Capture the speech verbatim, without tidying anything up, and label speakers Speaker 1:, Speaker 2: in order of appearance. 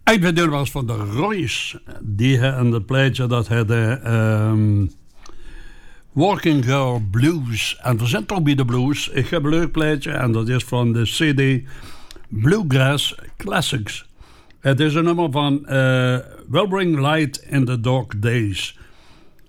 Speaker 1: Een van de was van de Royce. Die hebben het plaatje dat hij de um, Working Girl Blues. En er zijn toch bij de blues. Ik heb een leuk plaatje en dat is van de C D Bluegrass Classics. Het is een nummer van uh, Will Bring Light in the Dark Days.